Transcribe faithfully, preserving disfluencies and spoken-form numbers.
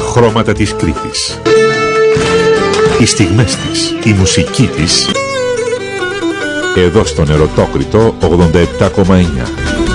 χρώματα της Κρήτης, οι στιγμές της, η μουσική της, εδώ στον Ερωτόκριτο ογδόντα επτά κόμμα εννιά.